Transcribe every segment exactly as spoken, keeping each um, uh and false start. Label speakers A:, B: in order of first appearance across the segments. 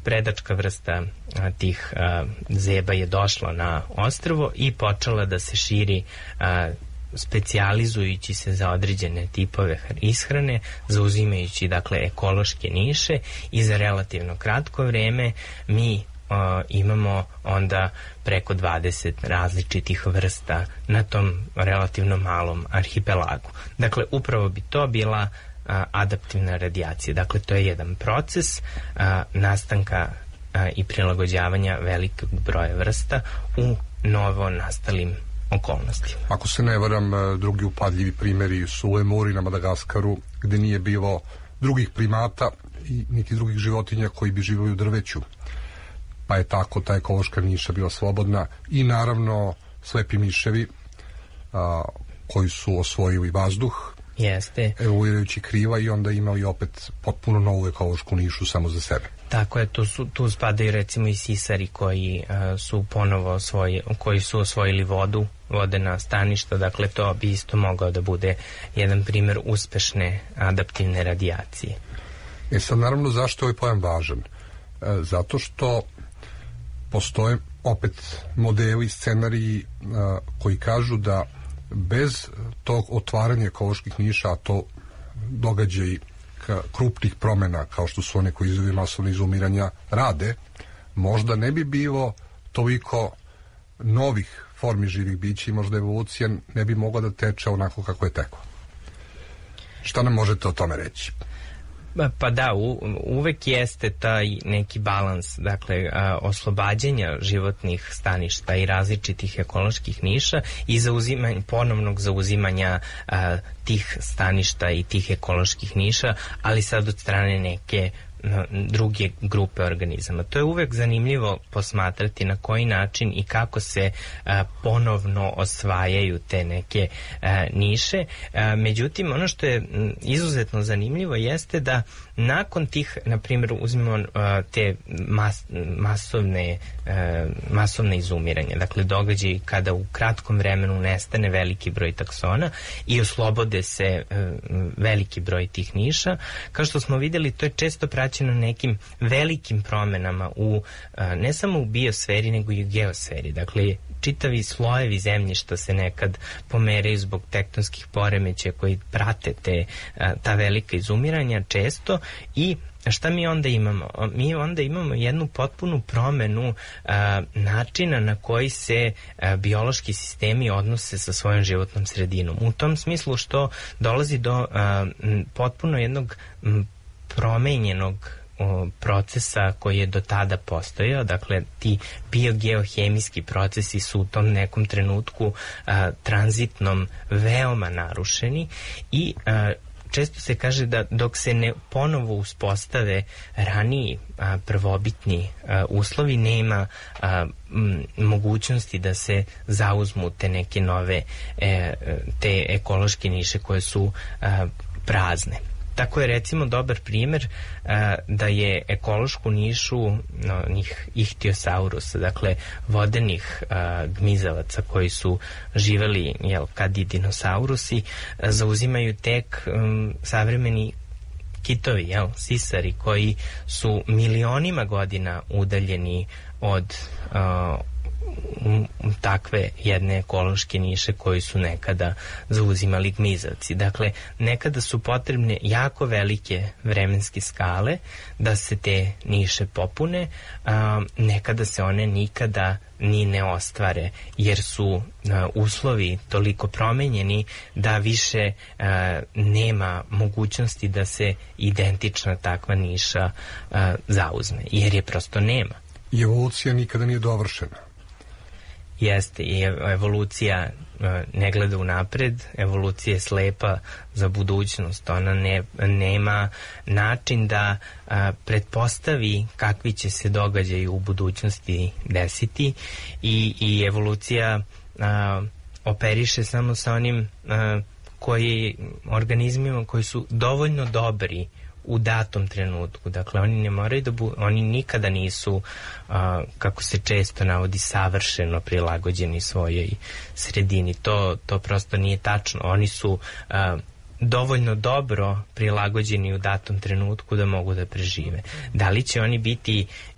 A: predačka vrsta a, tih a, zeba je došla na ostrvo i počela da se širi a, specijalizujući se za određene tipove ishrane, zauzimajući dakle ekološke niše i za relativno kratko vreme mi uh, imamo onda preko dvadeset različitih vrsta na tom relativno malom arhipelagu. Dakle, upravo bi to bila uh, adaptivna radijacija. Dakle, to je jedan proces uh, nastanka uh, i prilagođavanja velikog broja vrsta u novo nastalim okolnosti.
B: Ako se ne varam, drugi upadljivi primjeri su u Lemuri na Madagaskaru, gde nije bilo drugih primata i niti drugih životinja koji bi živjeli u drveću. Pa je tako ta ekološka niša bila slobodna i naravno slepi miševi a, koji su osvojili vazduh,
A: jeste,
B: evoluirajući kriva i onda imali opet potpuno novu ekološku nišu samo za sebe.
A: Tako je, tu, su, tu spadaju recimo i sisari koji uh, su ponovo osvoji, koji su osvojili vodu, vodena staništa, dakle to bi isto mogao da bude jedan primjer uspešne adaptivne radijacije.
B: E sad, naravno, zašto je ovaj pojam važan? E, zato što postoje opet modeli, scenariji e, koji kažu da bez tog otvaranja ekoloških niša, a to događaj krupnih promjena kao što su one koji izazivaju masovne izumiranja rade, možda ne bi bilo toliko novih formi živih bića i možda evolucija ne bi mogla da teče onako kako je tekla. Šta nam možete o tome reći?
A: Pa da, u, uvek jeste taj neki balans, dakle, a, oslobađanja životnih staništa i različitih ekoloških niša i zauzimanja, ponovnog zauzimanja a, tih staništa i tih ekoloških niša, ali sad od strane neke druge grupe organizama. To je uvek zanimljivo posmatrati na koji način i kako se a, ponovno osvajaju te neke a, niše. A, međutim, ono što je m, izuzetno zanimljivo jeste da nakon tih, na primjer, uzmimo a, te mas, masovne, a, masovne izumiranja, dakle događaj kada u kratkom vremenu nestane veliki broj taksona i oslobode se a, veliki broj tih niša, kao što smo vidjeli, to je često praćeno nekim velikim promenama u, ne samo u biosferi, nego i u geosferi. Dakle, čitavi slojevi zemljišta se nekad pomeraju zbog tektonskih poremećaja koji prate te, ta velika izumiranja često. I šta mi onda imamo? Mi onda imamo jednu potpunu promenu a, načina na koji se a, biološki sistemi odnose sa svojom životnom sredinom. U tom smislu što dolazi do a, m, potpuno jednog m, promenjenog o, procesa koji je do tada postojao, dakle ti biogeohemijski procesi su u tom nekom trenutku a, tranzitnom veoma narušeni i a, često se kaže da dok se ne ponovo uspostave raniji a, prvobitni a, uslovi, nema a, m, mogućnosti da se zauzmu te neke nove e, te ekološke niše koje su a, prazne. Tako je recimo dobar primjer a, da je ekološku nišu no, njih ihtiosaurusa, dakle vodenih a, gmizavaca koji su živeli jel, kad i dinosaurusi, a, zauzimaju tek um, savremeni kitovi, jel, sisari koji su milionima godina udaljeni od a, takve jedne ekološke niše koji su nekada zauzimali gmizavci. Dakle, nekada su potrebne jako velike vremenske skale da se te niše popune, a, nekada se one nikada ni ne ostvare, jer su a, uslovi toliko promenjeni da više a, nema mogućnosti da se identična takva niša a, zauzme, jer je prosto nema.
B: I evolucija nikada nije dovršena.
A: Jeste, i evolucija ne gleda unapred, evolucija je slepa za budućnost, ona ne, nema način da a, pretpostavi kakvi će se događaji u budućnosti desiti i, i evolucija a, operiše samo sa onim a, koji, organizmima koji su dovoljno dobri u datom trenutku. Dakle, oni ne moraju da bu, oni nikada nisu, a, kako se često navodi, savršeno prilagođeni svojoj sredini. To, to prosto nije tačno. Oni su a, dovoljno dobro prilagođeni u datom trenutku da mogu da prežive. Da li će oni biti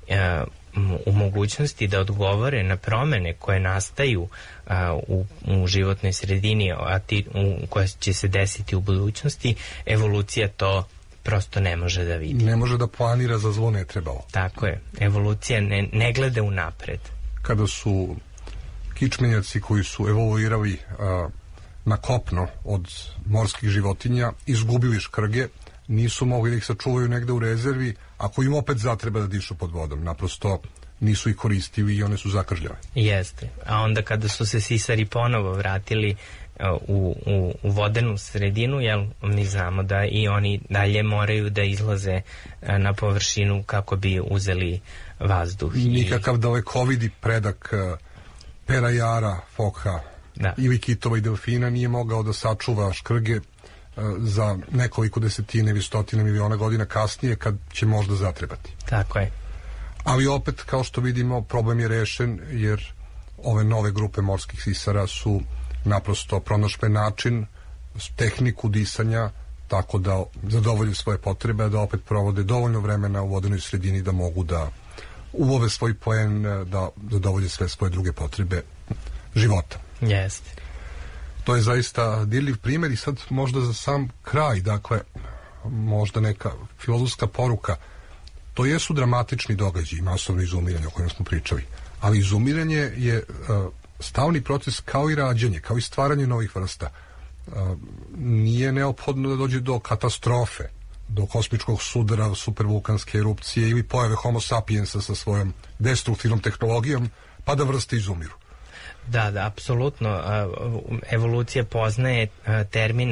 A: u mogućnosti da odgovore na promene koje nastaju a, u, u životnoj sredini, a ti, u, koje će se desiti u budućnosti, evolucija to prosto ne može da vidi.
B: Ne može da planira, za zlo ne trebalo.
A: Tako je. Evolucija ne, ne gleda unapred.
B: Kada su kičmenjaci koji su evoluirali a, na kopno od morskih životinja izgubili škrge, nisu mogli da ih sačuvaju negde u rezervi, ako im opet zatreba da dišu pod vodom. Naprosto nisu ih koristili i one su zakržljale.
A: Jeste. A onda kada su se sisari ponovo vratili u, u, u vodenu sredinu, jel, mi znamo da i oni dalje moraju da izlaze na površinu kako bi uzeli vazduh.
B: Nikakav i... dalekovidi predak pera jara, foka, da, ili kitova i delfina nije mogao da sačuva škrge za nekoliko desetine ili stotine miliona godina kasnije, kad će možda zatrebati.
A: Tako je.
B: Ali opet, kao što vidimo, problem je rešen, jer ove nove grupe morskih sisara su naprosto pronašle način, tehniku disanja, tako da zadovolju svoje potrebe, da opet provode dovoljno vremena u vodenoj sredini da mogu da ulove svoj poen, da zadovolje sve svoje druge potrebe života.
A: Jeste.
B: To je zaista dirljiv primjer i sad možda za sam kraj, dakle, možda neka filozofska poruka. To jesu dramatični događaji, masovno izumiranje o kojem smo pričali, ali izumiranje je uh, stalni proces kao i rađanje, kao i stvaranje novih vrsta. Uh, nije neophodno da dođe do katastrofe, do kosmičkog sudara, supervulkanske erupcije ili pojave homo sapiensa sa svojom destruktivnom tehnologijom, pa da vrste izumiru.
A: Da, da, apsolutno. Evolucija poznaje termin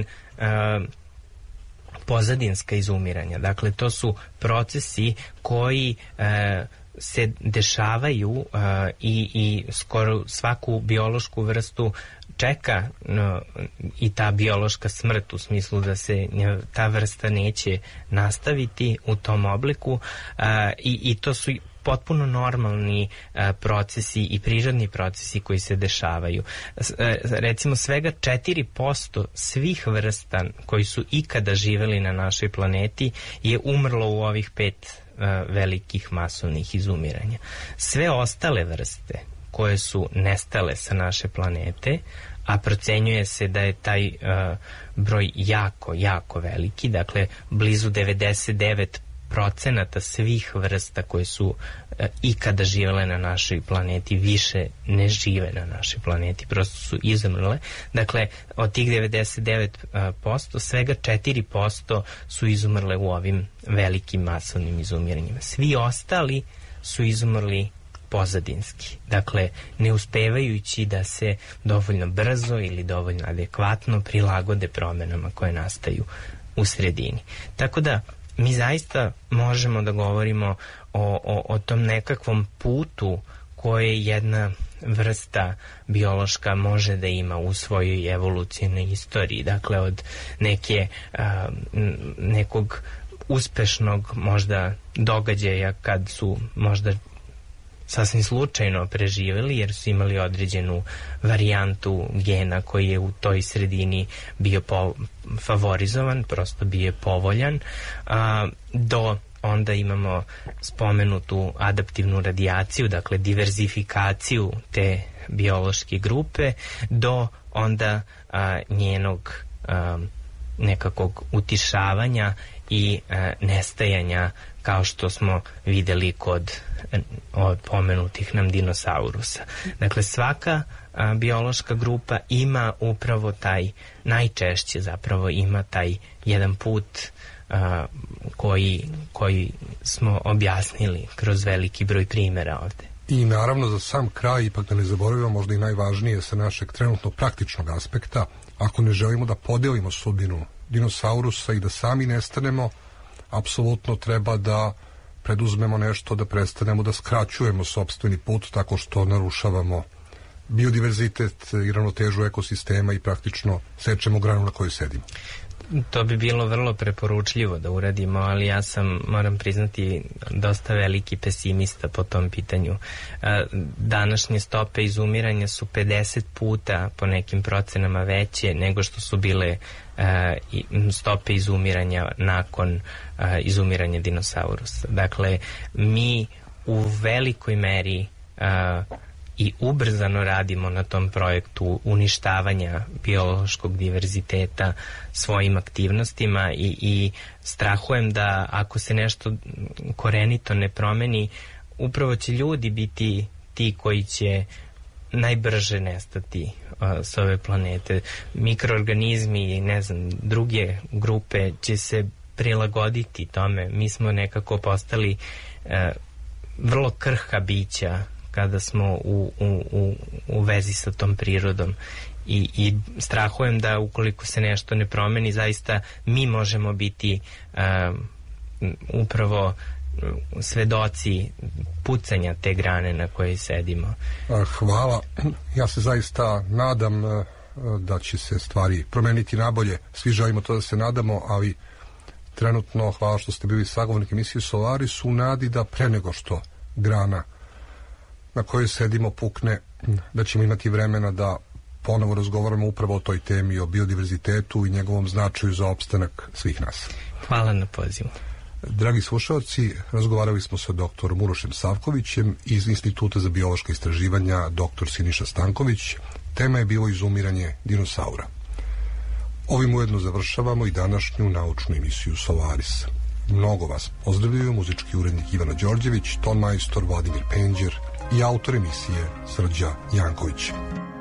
A: pozadinska izumiranja. Dakle, to su procesi koji se dešavaju i, i skoro svaku biološku vrstu čeka no, i ta biološka smrt, u smislu da se ta vrsta neće nastaviti u tom obliku, i, i to su potpuno normalni a, procesi i prirodni procesi koji se dešavaju. S, a, recimo svega četiri posto svih vrsta koji su ikada živeli na našoj planeti je umrlo u ovih pet a, velikih masovnih izumiranja. Sve ostale vrste koje su nestale sa naše planete, a procenjuje se da je taj uh, broj jako, jako veliki, dakle blizu devedeset devet procenata svih vrsta koje su uh, ikada živele na našoj planeti više ne žive na našoj planeti, prosto su izumrle. Dakle, od tih devedeset devet posto svega četiri posto su izumrle u ovim velikim masovnim izumiranjima. Svi ostali su izumrli pozadinski, dakle ne uspevajući da se dovoljno brzo ili dovoljno adekvatno prilagode promenama koje nastaju u sredini. Tako da mi zaista možemo da govorimo o, o, o tom nekakvom putu koje jedna vrsta biološka može da ima u svojoj evolucijnoj istoriji, dakle od neke a, nekog uspešnog možda događaja kad su možda sasvim slučajno preživeli jer su imali određenu varijantu gena koji je u toj sredini bio po, favorizovan, prosto bio povoljan, a, do onda imamo spomenutu adaptivnu radijaciju, dakle diverzifikaciju te biološke grupe, do onda a, njenog a, nekakvog utišavanja i a, nestajanja, kao što smo videli kod od pomenutih nam dinosaurusa. Dakle, svaka a, biološka grupa ima upravo taj, najčešće zapravo ima taj jedan put a, koji, koji smo objasnili kroz veliki broj primjera ovde.
B: I naravno za sam kraj, ipak da ne zaboravimo, možda i najvažnije sa našeg trenutno praktičnog aspekta, ako ne želimo da podelimo sudbinu dinosaurusa i da sami nestanemo, apsolutno treba da preduzmemo nešto, da prestanemo da skraćujemo sopstveni put tako što narušavamo biodiverzitet i ravnotežu ekosistema i praktično sečemo granu na kojoj sedimo.
A: To bi bilo vrlo preporučljivo da uradimo, ali ja sam, moram priznati, dosta veliki pesimista po tom pitanju. Današnje stope izumiranja su pedeset puta po nekim procenama veće nego što su bile stope izumiranja nakon izumiranja dinosaurusa. Dakle, mi u velikoj meri a, i ubrzano radimo na tom projektu uništavanja biološkog diverziteta svojim aktivnostima i, i strahujem da ako se nešto korenito ne promeni, upravo će ljudi biti ti koji će najbrže nestati uh, s ove planete. Mikroorganizmi i ne znam, druge grupe će se prilagoditi tome. Mi smo nekako postali uh, vrlo krhka bića kada smo u, u, u, u vezi sa tom prirodom. I, i strahujem da ukoliko se nešto ne promeni, zaista mi možemo biti uh, upravo svedoci pucanja te grane na kojoj sedimo.
B: Hvala. Ja se zaista nadam da će se stvari promeniti nabolje. Svi želimo to da se nadamo, ali trenutno, hvala što ste bili sagovornik emisije Solaris, u nadi da pre nego što grana na kojoj sedimo pukne, da ćemo imati vremena da ponovo razgovaramo upravo o toj temi, o biodiverzitetu i njegovom značaju za opstanak svih nas.
A: Hvala na pozivu.
B: Dragi slušalci, razgovarali smo sa doktorom Urošem Savkovićem iz Instituta za biološka istraživanja doktor Siniša Stanković. Tema je bilo izumiranje dinosaura. Ovim ujedno završavamo i današnju naučnu emisiju Solaris. Mnogo vas pozdravljaju muzički urednik Ivana Đorđević, ton majstor Vladimir Penđer i autor emisije Srđa Janković.